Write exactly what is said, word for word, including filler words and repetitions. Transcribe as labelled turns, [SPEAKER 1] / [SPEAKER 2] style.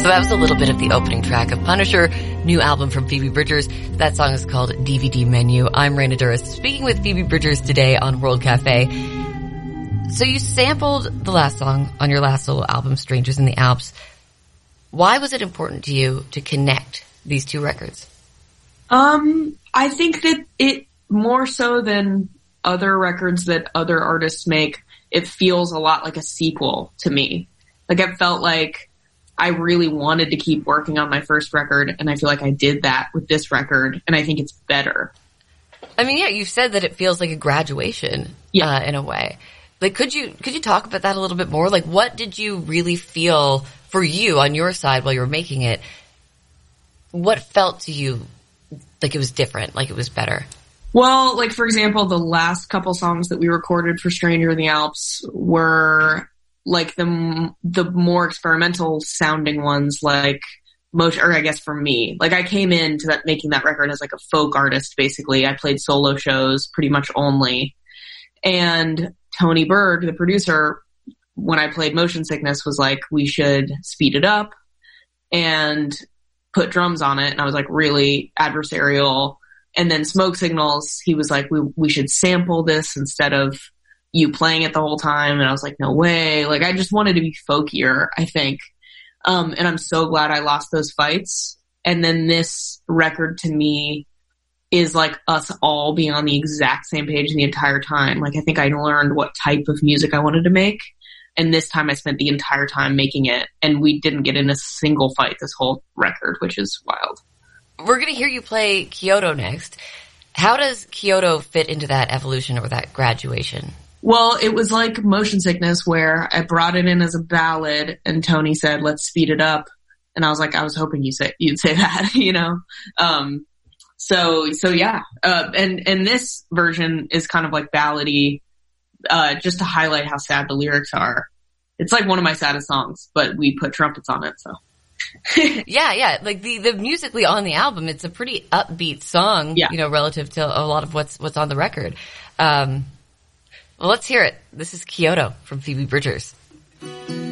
[SPEAKER 1] So that was a little bit of the opening track of Punisher, new album from Phoebe Bridgers. That song is called D V D Menu. I'm Raina Duras, speaking with Phoebe Bridgers today on World Cafe. So you sampled the last song on your last solo album, Strangers in the Alps. Why was it important to you to connect these two records?
[SPEAKER 2] Um, I think that it, more so than other records that other artists make, it feels a lot like a sequel to me. Like, it felt like I really wanted to keep working on my first record, and I feel like I did that with this record, and I think it's better.
[SPEAKER 1] I mean, yeah, you said that it feels like a graduation, yeah. uh, in a way. Like, could you could you talk about that a little bit more? Like, what did you really feel for you on your side while you were making it? What felt to you like it was different, like it was better?
[SPEAKER 2] Well, like, for example, the last couple songs that we recorded for Stranger in the Alps were like the the more experimental sounding ones, like motion, or I guess for me, like I came into that making that record as like a folk artist. Basically, I played solo shows pretty much only, and Tony Berg, the producer, when I played Motion Sickness, was like, we should speed it up and put drums on it, and I was like really adversarial. And then Smoke Signals, he was like, we we should sample this instead of you playing it the whole time. And I was like, no way. Like, I just wanted to be folkier, I think. Um, and I'm so glad I lost those fights. And then this record to me is like us all being on the exact same page the entire time. Like, I think I learned what type of music I wanted to make. And this time I spent the entire time making it. And we didn't get in a single fight this whole record, which is wild.
[SPEAKER 1] We're going to hear you play Kyoto next. How does Kyoto fit into that evolution or that graduation?
[SPEAKER 2] Well, it was like Motion Sickness, where I brought it in as a ballad, and Tony said, let's speed it up. And I was like, I was hoping you say, you'd say that, you know? Um, so, so yeah. Uh, and, and this version is kind of like ballady, uh, just to highlight how sad the lyrics are. It's like one of my saddest songs, but we put trumpets on it, so.
[SPEAKER 1] yeah, yeah. Like the, the musically on the album, it's a pretty upbeat song, yeah. you know, relative to a lot of what's, what's on the record. Um, Well, let's hear it. This is Kyoto from Phoebe Bridgers.